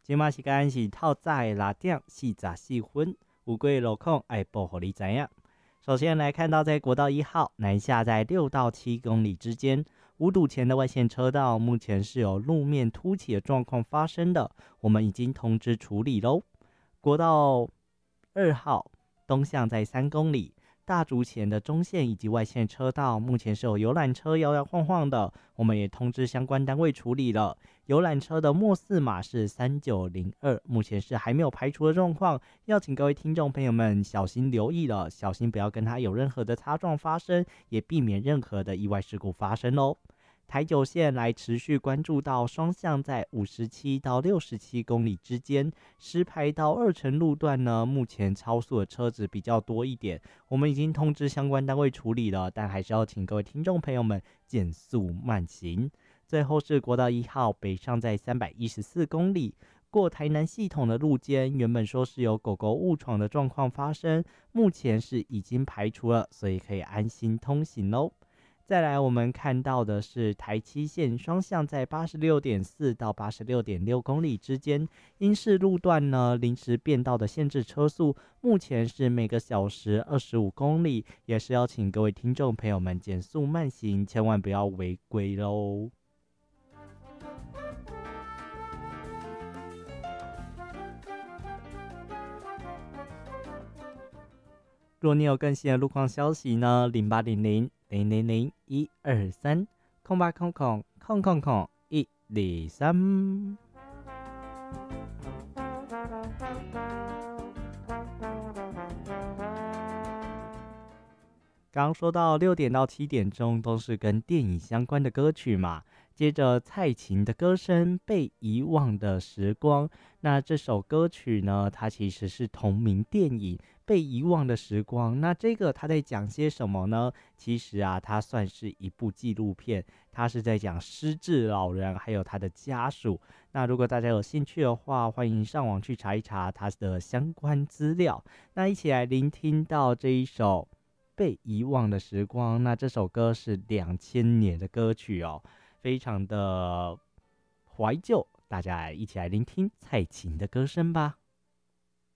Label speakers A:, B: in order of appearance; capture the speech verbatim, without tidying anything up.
A: 即马时间是透早的六点四十四分，有几个路况要报给你知影。首先来看到在国道一号南下在六到七公里之间，五堵前的外线车道目前是有路面凸起的状况发生的，我们已经通知处理咯。国道二号东向在三公里，大竹前的中线以及外线车道目前是有游览车摇摇晃晃的，我们也通知相关单位处理了。游览车的末四码是三九零二，目前是还没有排除的状况，要请各位听众朋友们小心留意了，小心不要跟它有任何的擦撞发生，也避免任何的意外事故发生哦。台九线来持续关注到双向在五十七到六十七公里之间，石牌到二城路段呢，目前超速的车子比较多一点，我们已经通知相关单位处理了，但还是要请各位听众朋友们减速慢行。最后是国道一号北上在三百一十四公里，过台南系统的路肩，原本说是有狗狗误闯的状况发生，目前是已经排除了，所以可以安心通行咯。再来我们看到的是台七线双向在 八十六点四 到 八十六点六 公里之间，因是路段呢临时变道的限制车速，目前是每个小时二十五公里，也是要请各位听众朋友们减速慢行，千万不要违规咯。若你有更新的路况消息呢，零八零零零零零一二三空八空空空空空一二三。刚刚说到六点到七点钟都是跟电影相关的歌曲嘛，接着蔡琴的歌声《被遗忘的时光》，那这首歌曲呢，它其实是同名电影《被遗忘的时光》。那这个它在讲些什么呢？其实啊，它算是一部纪录片，它是在讲失智老人还有他的家属。那如果大家有兴趣的话，欢迎上网去查一查它的相关资料。那一起来聆听到这一首被遗忘的时光，那这首歌是两千年的歌曲哦，非常的怀旧，大家一起来聆听蔡琴的歌声吧。